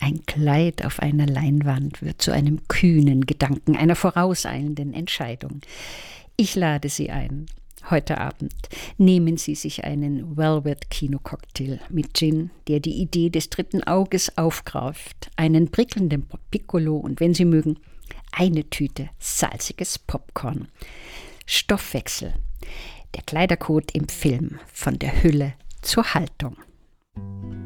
Ein Kleid auf einer Leinwand wird zu einem kühnen Gedanken, einer vorauseilenden Entscheidung. Ich lade Sie ein. Heute Abend nehmen Sie sich einen Velvet-Kino-Cocktail mit Gin, der die Idee des dritten Auges aufgreift, einen prickelnden Piccolo und, wenn Sie mögen, eine Tüte salziges Popcorn. Stoffwechsel. Der Kleidercode im Film von der Hülle zur Haltung.